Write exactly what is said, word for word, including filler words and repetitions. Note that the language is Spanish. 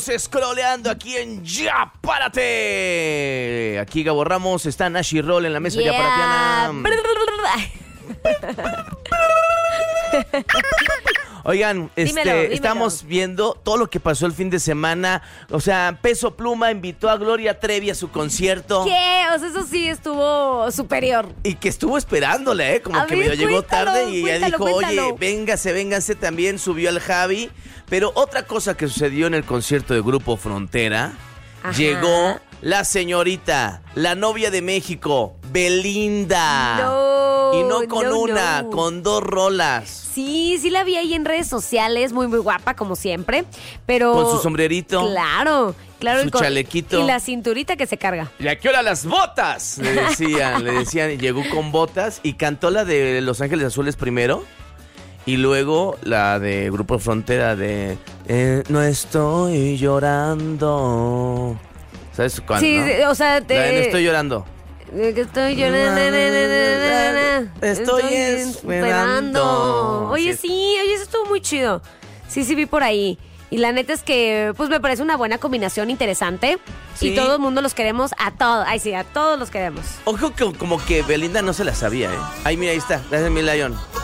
Scrolleando aquí en Ya Párate. Aquí Gabo Ramos, está Nashi Roll en la mesa yeah. Ya Paratiana. Oigan, este, dímelo, dímelo. estamos viendo todo lo que pasó el fin de semana. O sea, Peso Pluma invitó a Gloria Trevi a su concierto. ¿Qué? O sea, eso sí estuvo superior. Y que estuvo esperándole, ¿eh? Como A que ver, medio llegó cuéntalo, tarde y cuéntalo, ya dijo, cuéntalo. oye, véngase, véngase. También subió al Javi. Pero otra cosa que sucedió en el concierto de Grupo Frontera, Ajá. llegó la señorita, la novia de México, Belinda. No, Y no con no, una, no. con dos rolas. Sí, sí la vi ahí en redes sociales, muy, muy guapa, como siempre. Pero. Con su sombrerito. Claro, claro. Su y con- chalequito. Y la cinturita que se carga. ¿Y a qué hora las botas? Le decían, le decían, y llegó con botas y cantó la de Los Ángeles Azules primero. Y luego la de Grupo Frontera de eh, No estoy llorando. ¿Sabes cuándo? Sí, no? sí, o sea, te- La de No estoy llorando. Eh, que Estoy llorando. na, na, na, na, na, na. Estoy esperando. Oye, Sí. sí, oye, eso estuvo muy chido. Sí, sí vi por ahí. Y la neta es que, pues me parece una buena combinación interesante. Sí. Y todo el mundo los queremos a todos. Ay, sí, a todos los queremos. Ojo que como que Belinda no se la sabía, ¿eh? Ay, mira, ahí está. Gracias, mi Lion.